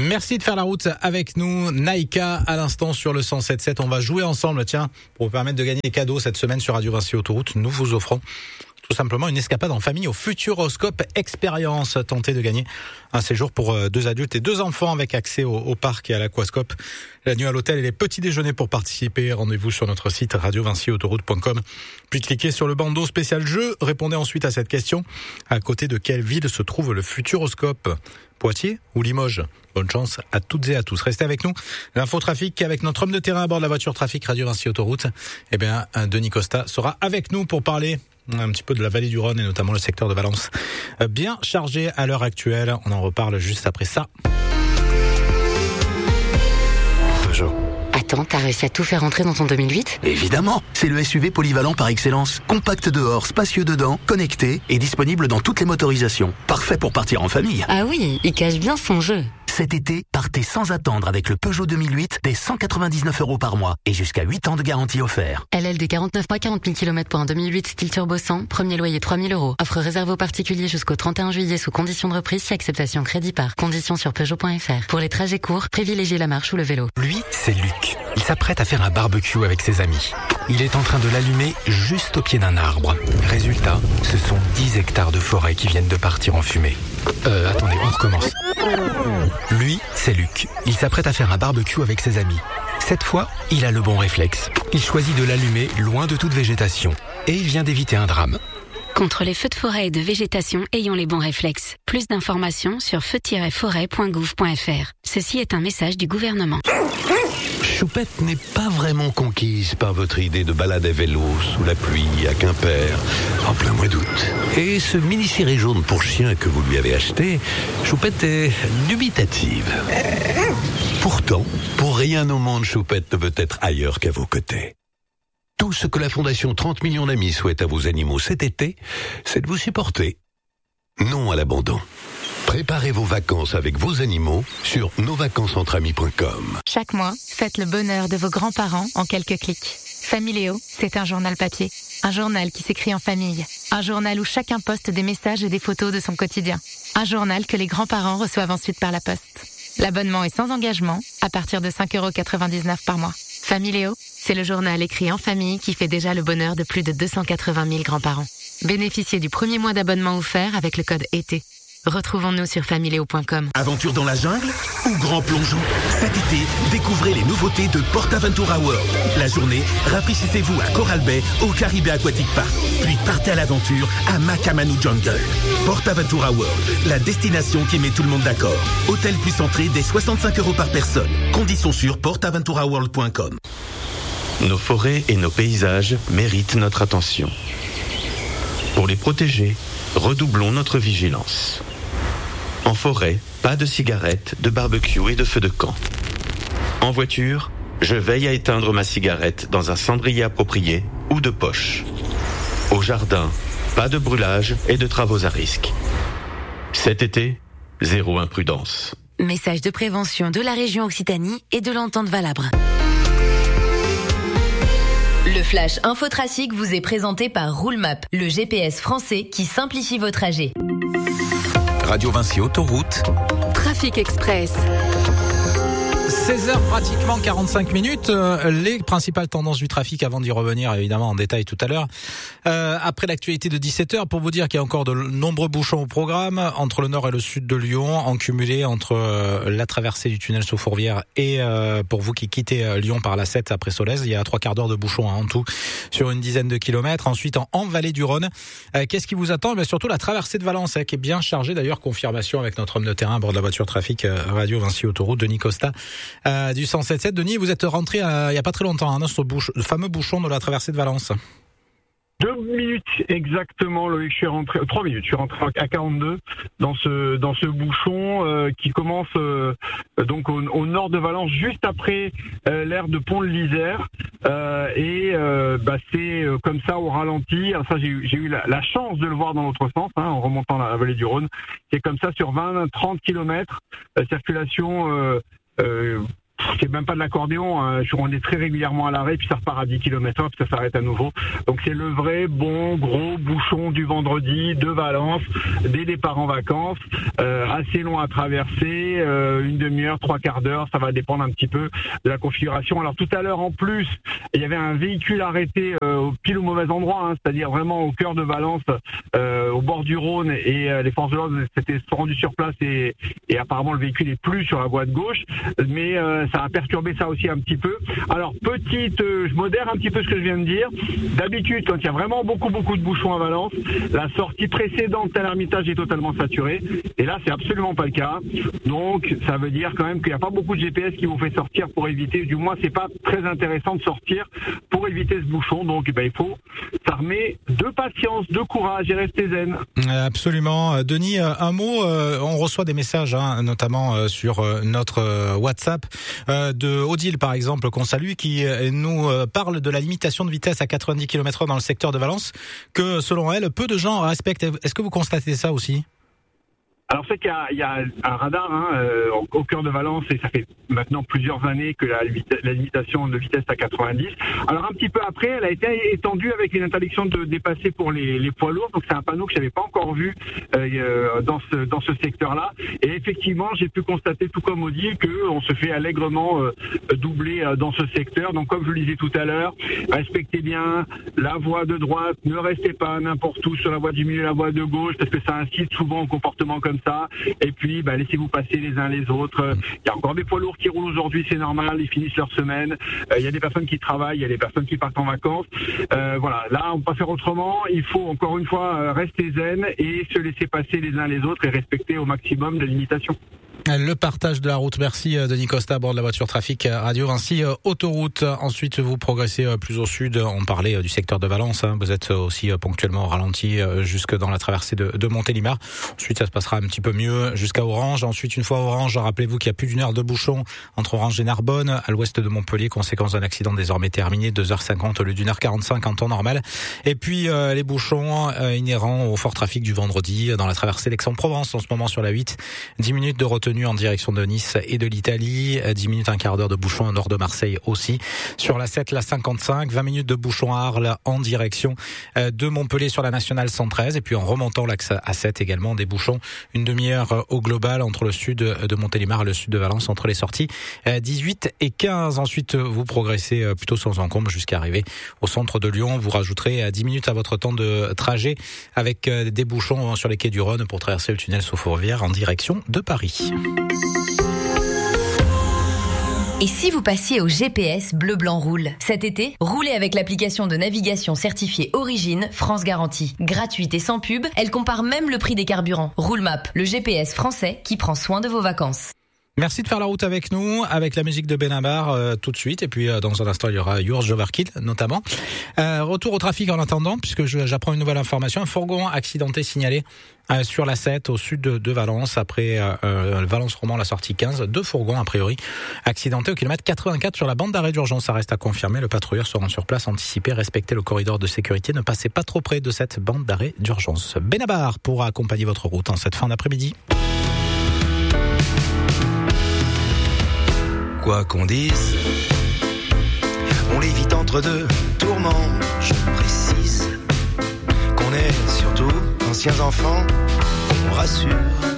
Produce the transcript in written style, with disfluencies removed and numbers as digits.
Merci de faire la route avec nous. Naïka, à l'instant sur le 107.7. On va jouer ensemble, tiens, pour vous permettre de gagner des cadeaux cette semaine sur Radio Vinci Autoroute. Nous vous offrons tout simplement une escapade en famille au Futuroscope Expérience. Tentez de gagner un séjour pour 2 adultes et 2 enfants avec accès au parc et à l'aquascope. La nuit à l'hôtel et les petits déjeuners pour participer. Rendez-vous sur notre site radiovinciautoroute.com. Puis cliquez sur le bandeau spécial jeu. Répondez ensuite à cette question. À côté de quelle ville se trouve le Futuroscope ? Poitiers ou Limoges? Bonne chance à toutes et à tous. Restez avec nous. L'infotrafic avec notre homme de terrain à bord de la voiture trafic Radio Vinci Autoroute. Denis Costa sera avec nous pour parler un petit peu de la vallée du Rhône et notamment le secteur de Valence. Bien chargé à l'heure actuelle. On en reparle juste après ça. Peugeot. Attends, t'as réussi à tout faire rentrer dans ton 2008 ? Évidemment, c'est le SUV polyvalent par excellence. Compact dehors, spacieux dedans, connecté et disponible dans toutes les motorisations. Parfait pour partir en famille. Ah oui, il cache bien son jeu. Cet été, partez sans attendre avec le Peugeot 2008 dès 199 € par mois et jusqu'à 8 ans de garantie offert. LLD 49 mois, 40 000 km pour un 2008 style turbo 100, premier loyer 3 000 €. Offre réservée aux particuliers jusqu'au 31 juillet sous conditions de reprise si acceptation crédit par. Conditions sur Peugeot.fr. Pour les trajets courts, privilégiez la marche ou le vélo. Lui, c'est Luc. Il s'apprête à faire un barbecue avec ses amis. Il est en train de l'allumer juste au pied d'un arbre. Résultat, ce sont 10 hectares de forêt qui viennent de partir en fumée. Attendez, on recommence. Lui, c'est Luc. Il s'apprête à faire un barbecue avec ses amis. Cette fois, il a le bon réflexe. Il choisit de l'allumer loin de toute végétation. Et il vient d'éviter un drame. Contre les feux de forêt et de végétation, ayons les bons réflexes. Plus d'informations sur feu-forêt.gouv.fr. Ceci est un message du gouvernement. Choupette n'est pas vraiment conquise par votre idée de balade à vélo sous la pluie à Quimper en plein mois d'août. Et ce mini-ciré jaune pour chien que vous lui avez acheté, Choupette est dubitative. Pourtant, pour rien au monde, Choupette ne veut être ailleurs qu'à vos côtés. Tout ce que la Fondation 30 millions d'amis souhaite à vos animaux cet été, c'est de vous supporter. Non à l'abandon. Préparez vos vacances avec vos animaux sur nosvacancesentre-amis.com. Chaque mois, faites le bonheur de vos grands-parents en quelques clics. Familéo, c'est un journal papier. Un journal qui s'écrit en famille. Un journal où chacun poste des messages et des photos de son quotidien. Un journal que les grands-parents reçoivent ensuite par la poste. L'abonnement est sans engagement, à partir de 5,99 € par mois. Familéo, c'est le journal écrit en famille qui fait déjà le bonheur de plus de 280 000 grands-parents. Bénéficiez du premier mois d'abonnement offert avec le code ET. Retrouvons-nous sur familéo.com. Aventure dans la jungle ou grand plongeon? Cet été, découvrez les nouveautés de PortAventura World. La journée, rafraîchissez-vous à Coral Bay au Caribé Aquatic Park. Puis partez à l'aventure à Makamanu Jungle. PortAventura World, la destination qui met tout le monde d'accord. Hôtel plus entrée dès 65 € par personne. Conditions sur portaventuraworld.com. Nos forêts et nos paysages méritent notre attention. Pour les protéger, redoublons notre vigilance. En forêt, pas de cigarettes, de barbecue et de feux de camp. En voiture, je veille à éteindre ma cigarette dans un cendrier approprié ou de poche. Au jardin, pas de brûlage et de travaux à risque. Cet été, zéro imprudence. Message de prévention de la région Occitanie et de l'entente Valabre. Le Flash Infotrafic vous est présenté par Roulemap, le GPS français qui simplifie vos trajets. Radio Vinci Autoroute. Trafic Express. 16h pratiquement 45 minutes, les principales tendances du trafic avant d'y revenir évidemment en détail tout à l'heure. Après l'actualité de 17h, pour vous dire qu'il y a encore de nombreux bouchons au programme entre le nord et le sud de Lyon, en cumulé entre la traversée du tunnel sous Fourvière et pour vous qui quittez Lyon par la 7 après Solèze, il y a 3/4 d'heure de bouchons en tout sur une dizaine de kilomètres. Ensuite en vallée du Rhône, qu'est-ce qui vous attend? Surtout la traversée de Valence qui est bien chargée, d'ailleurs confirmation avec notre homme de terrain à bord de la voiture trafic Radio Vinci Autoroute, Denis Costa. Du 107.7. Denis, vous êtes rentré il n'y a pas très longtemps dans le fameux bouchon de la traversée de Valence. 2 minutes exactement, Loïc, 3 minutes, je suis rentré à 42 dans ce bouchon qui commence donc au nord de Valence, juste après l'aire de Pont-de-l'Isère c'est comme ça au ralenti. Alors ça, j'ai eu la chance de le voir dans l'autre sens, en remontant la vallée du Rhône. C'est comme ça sur 20-30 kilomètres, circulation c'est même pas de l'accordéon, hein. On est très régulièrement à l'arrêt, puis ça repart à 10 km/h, puis ça s'arrête à nouveau. Donc c'est le vrai bon gros bouchon du vendredi de Valence, des départs en vacances, assez long à traverser, une demi-heure, 3/4 d'heure, ça va dépendre un petit peu de la configuration. Alors tout à l'heure en plus, il y avait un véhicule arrêté pile au mauvais endroit, hein, c'est-à-dire vraiment au cœur de Valence, au bord du Rhône, et les forces de l'ordre s'étaient rendues sur place et apparemment le véhicule est plus sur la voie de gauche, mais ça a perturbé ça aussi un petit peu. Alors je modère un petit peu ce que je viens de dire. D'habitude, quand il y a vraiment beaucoup de bouchons à Valence, la sortie précédente à l'Ermitage est totalement saturée, et là c'est absolument pas le cas. Donc ça veut dire quand même qu'il n'y a pas beaucoup de GPS qui vous fait sortir pour éviter, du moins c'est pas très intéressant de sortir pour éviter ce bouchon. Donc il faut s'armer de patience, de courage et rester zen. Absolument. Denis, un mot, on reçoit des messages, hein, notamment sur notre WhatsApp de Odile par exemple, qu'on salue, qui nous parle de la limitation de vitesse à 90 km/h dans le secteur de Valence, que selon elle, peu de gens respectent. Est-ce que vous constatez ça aussi ? Alors c'est qu'il y a un radar au cœur de Valence, et ça fait maintenant plusieurs années que la limitation de vitesse à 90. Alors un petit peu après, elle a été étendue avec une interdiction de dépasser pour les poids lourds. Donc c'est un panneau que j'avais pas encore vu dans ce secteur-là. Et effectivement, j'ai pu constater, tout comme Odile, que on se fait allègrement doubler dans ce secteur. Donc comme je le disais tout à l'heure, respectez bien la voie de droite, ne restez pas n'importe où sur la voie du milieu, la voie de gauche, parce que ça incite souvent au comportement comme ça. Et puis laissez-vous passer les uns les autres. Il y a encore des poids lourds qui roulent aujourd'hui, c'est normal, ils finissent leur semaine. Il y a des personnes qui travaillent, il y a des personnes qui partent en vacances. Voilà, là on peut pas faire autrement. Il faut encore une fois rester zen et se laisser passer les uns les autres et respecter au maximum les limitations. Le partage de la route. Merci Denis Costa à bord de la voiture trafic Radio Vinci Autoroute. Ensuite, vous progressez plus au sud. On parlait du secteur de Valence. Vous êtes aussi ponctuellement au ralenti jusque dans la traversée de Montélimar. Ensuite, ça se passera un petit peu mieux jusqu'à Orange. Ensuite, une fois à Orange, rappelez-vous qu'il y a plus d'une heure de bouchon entre Orange et Narbonne, à l'ouest de Montpellier, conséquence d'un accident désormais terminé, 2h50 au lieu d'1h45 en temps normal. Et puis, les bouchons inhérents au fort trafic du vendredi dans la traversée d'Aix-en-Provence en ce moment sur la 8. 10 minutes de retenue en direction de Nice et de l'Italie, 10 minutes, un quart d'heure de bouchon au nord de Marseille aussi. Sur la 7, la 55, 20 minutes de bouchon à Arles en direction de Montpellier sur la nationale 113. Et puis en remontant l'axe A7 également, des bouchons, une demi-heure au global entre le sud de Montélimar et le sud de Valence, entre les sorties 18 et 15. Ensuite, vous progressez plutôt sans encombre jusqu'à arriver au centre de Lyon. Vous rajouterez 10 minutes à votre temps de trajet avec des bouchons sur les quais du Rhône pour traverser le tunnel sous Fourvière en direction de Paris. Et si vous passiez au GPS Bleu Blanc Roule ? Cet été, roulez avec l'application de navigation certifiée Origine France Garantie. Gratuite et sans pub, elle compare même le prix des carburants. Roulemap, le GPS français qui prend soin de vos vacances. Merci de faire la route avec nous, avec la musique de Benabar tout de suite. Et puis dans un instant, il y aura Yours Overkill notamment. Retour au trafic en attendant, puisque j'apprends une nouvelle information. Un fourgon accidenté signalé sur la 7 au sud de Valence, après Valence-Romand, la sortie 15. 2 fourgons a priori accidentés au kilomètre 84 sur la bande d'arrêt d'urgence. Ça reste à confirmer. Le patrouilleur se rend sur place, anticiper, respecter le corridor de sécurité. Ne passez pas trop près de cette bande d'arrêt d'urgence. Benabar pour accompagner votre route en cette fin d'après-midi. Quoi qu'on dise, on l'évite entre deux tourments. Je précise qu'on est surtout anciens enfants, on rassure.